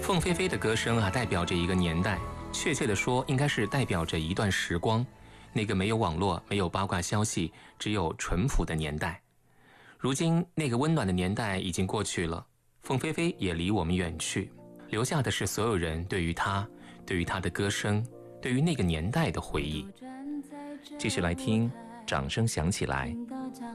凤飞飞的歌声啊，代表着一个年代，确切地说，应该是代表着一段时光，那个没有网络、没有八卦消息，只有淳朴的年代。如今，那个温暖的年代已经过去了，凤飞飞也离我们远去，留下的是所有人对于他的歌声，对于那个年代的回忆。继续来听，掌声响起来。